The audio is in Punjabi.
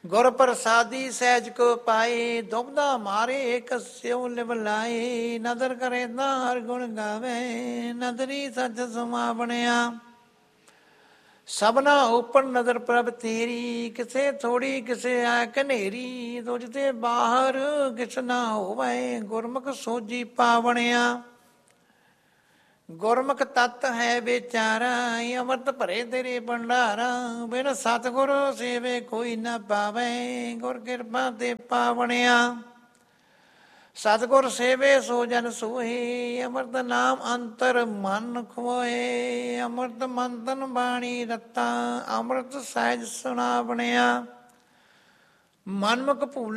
ਗੁਰ ਪ੍ਰਸਾਦੀ ਸਹਿਜ ਕੋ ਪਾਏ, ਦੁਬਦਾ ਮਾਰੇ ਕਸਿਉ ਲਿਵ ਲਾਏ। ਨਦਰ ਕਰੇ ਤਾਂ ਹਰ ਗੁਣ ਗਾਵੇ, ਨਦਰੀ ਸੱਚ ਸਮਾਵਣਿਆ। ਸਭਨਾ ਉੱਪਰ ਨਦਰ ਪ੍ਰਭ ਤੇਰੀ, ਕਿਸੇ ਥੋੜੀ ਕਿਸੇ ਆ ਕਨੇਰੀ। ਤੁਝ ਤੇ ਬਾਹਰ ਕਿਸ ਨਾ ਹੋਵੇ, ਗੁਰਮੁਖ ਸੋਝੀ ਪਾਵਣਿਆ। ਗੁਰਮੁਖ ਤਤ ਹੈ ਵਿਚਾਰਾ, ਅੰਮ੍ਰਿਤ ਭਰੇ ਤੇਰੇ ਭੰਡਾਰਾ। ਬਿਨ ਸਤਿਗੁਰ ਸੇਵੇ ਕੋਈ ਨਾ ਪਾਵੇ, ਗੁਰ ਕਿਰਪਾ ਤੇ ਪਾਵਣਿਆ। ਸਤਿਗੁਰ ਸੇਵੇ ਸੋ ਜਨ ਸੋਹੇ, ਅੰਮ੍ਰਿਤ ਨਾਮ ਅੰਤਰ ਮਨ ਖੋਏ। ਅੰਮ੍ਰਿਤ ਮੰਤਨ ਬਾਣੀ ਰਤਾ, ਅੰਮ੍ਰਿਤ ਸਹਿਜ ਸੁਣਾਵਣਿਆ। ਮਨਮੁਖ ਭੂਲ